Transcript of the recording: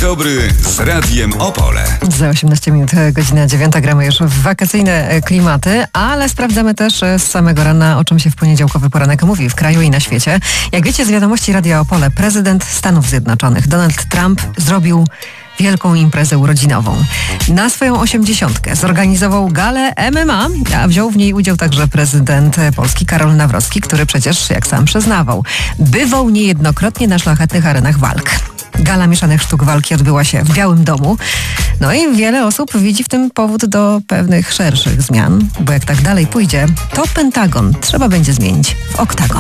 dobry z Radiem Opole. Za 18 minut, godzina 9, gramy już w wakacyjne klimaty, ale sprawdzamy też z samego rana, o czym się w poniedziałkowy poranek mówi w kraju i na świecie. Jak wiecie z wiadomości Radia Opole, prezydent Stanów Zjednoczonych Donald Trump zrobił wielką imprezę urodzinową. Na swoją 80. zorganizował galę MMA, a wziął w niej udział także prezydent Polski Karol Nawrocki, który przecież, jak sam przyznawał, bywał niejednokrotnie na szlachetnych arenach walk. Gala mieszanych sztuk walki odbyła się w Białym Domu. No i wiele osób widzi w tym powód do pewnych szerszych zmian, bo jak tak dalej pójdzie, to Pentagon trzeba będzie zmienić w oktagon.